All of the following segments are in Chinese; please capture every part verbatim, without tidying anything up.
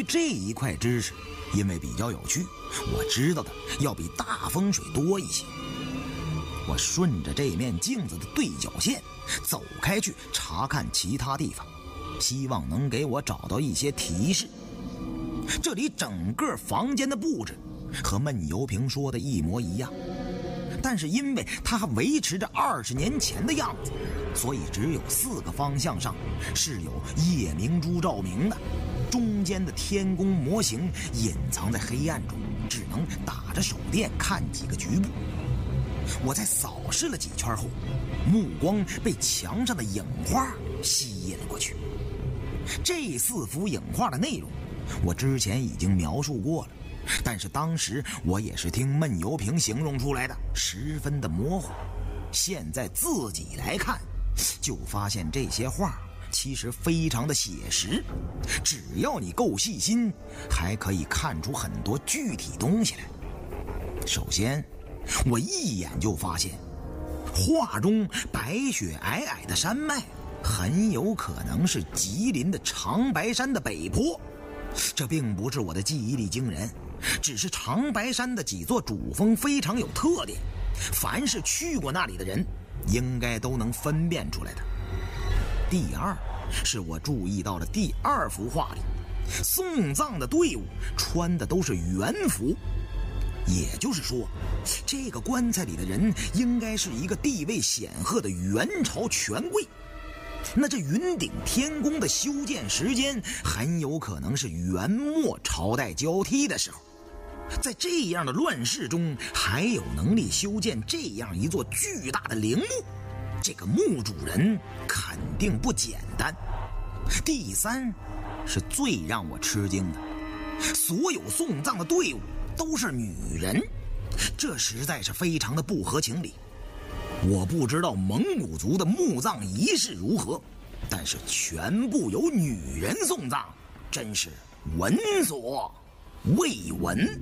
这一块知识，因为比较有趣，我知道的要比大风水多一些。我顺着这面镜子的对角线走开去查看其他地方，希望能给我找到一些提示。这里整个房间的布置和闷油瓶说的一模一样，但是因为它还维持着二十年前的样子，所以只有四个方向上是有夜明珠照明的，中间的天宫模型隐藏在黑暗中，只能打着手电看几个局部。我在扫视了几圈后，目光被墙上的影画吸引了过去。这四幅影画的内容我之前已经描述过了，但是当时我也是听闷油瓶形容出来的，十分的模糊。现在自己来看，就发现这些画其实非常的写实，只要你够细心，还可以看出很多具体东西来。首先，我一眼就发现，画中白雪皑皑的山脉很有可能是吉林的长白山的北坡。这并不是我的记忆力惊人，只是长白山的几座主峰非常有特点，凡是去过那里的人应该都能分辨出来的。第二，是我注意到了第二幅画里，送葬的队伍穿的都是元服，也就是说，这个棺材里的人应该是一个地位显赫的元朝权贵。那这云顶天宫的修建时间很有可能是元末朝代交替的时候，在这样的乱世中还有能力修建这样一座巨大的陵墓，这个墓主人肯定不简单。第三，是最让我吃惊的，所有送葬的队伍都是女人，这实在是非常的不合情理。我不知道蒙古族的墓葬仪式如何，但是全部由女人送葬，真是闻所未闻。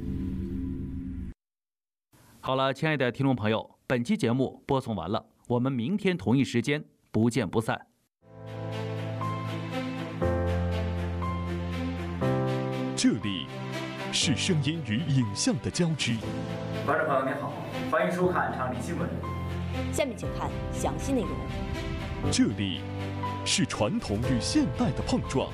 好了，亲爱的听众朋友，本期节目播送完了，我们明天同一时间不见不散。 这里是声音与影像的交织。 观众朋友您好，欢迎收看昌黎新闻。 下面请看详细内容。 这里是传统与现代的碰撞。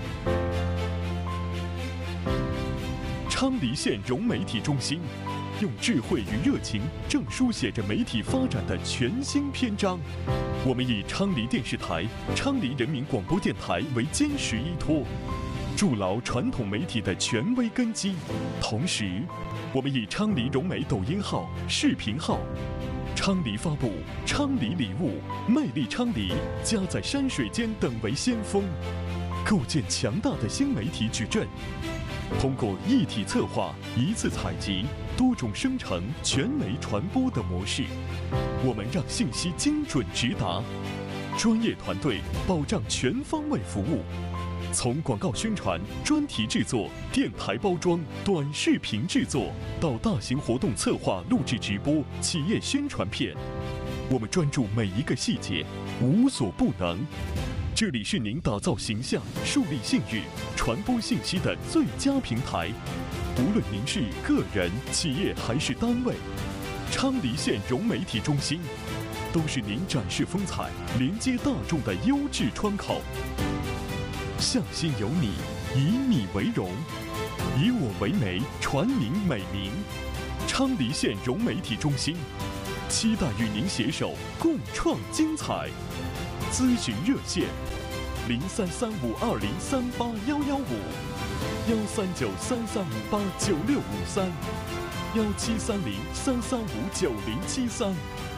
昌黎县融媒体中心用智慧与热情，正书写着媒体发展的全新篇章。我们以昌黎电视台、昌黎人民广播电台为坚实依托，筑牢传统媒体的权威根基。同时，我们以昌黎融媒抖音号、视频号、昌黎发布、昌黎礼物、魅力昌黎、家在山水间等为先锋，构建强大的新媒体矩阵。通过一体策划、一次采集、多种生成、全媒传播的模式，我们让信息精准直达，专业团队保障全方位服务。从广告宣传、专题制作、电台包装、短视频制作，到大型活动策划、录制直播、企业宣传片，我们专注每一个细节，无所不能。这里是您打造形象、树立信誉、传播信息的最佳平台。无论您是个人、企业还是单位，昌黎县融媒体中心都是您展示风采、连接大众的优质窗口。向心有你，以你为荣，以我为媒，传您美名。昌黎县融媒体中心期待与您携手共创精彩。咨询热线：零三三五二零三八幺幺五，幺三九三三五八九六五三，幺七三零三三五九零七三。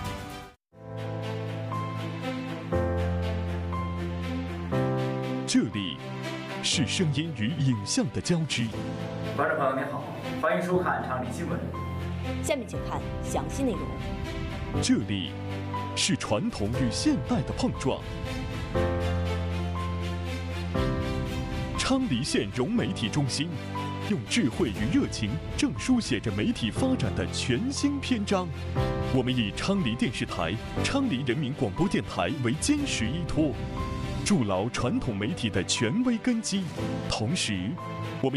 这里是声音与影像的交织。 观众朋友您好，欢迎收看昌黎新闻。 下面请看详细内容。 这里是传统与现代的碰撞。昌黎县融媒体中心用智慧与热情，正书写着媒体发展的全新篇章。我们以昌黎电视台、昌黎人民广播电台为坚实依托，筑牢传统媒体的权威根基。同时，我们